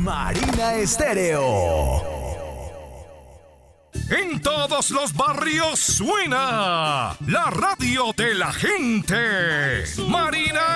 Marina Estéreo. En todos los barrios suena la radio de la gente. Marina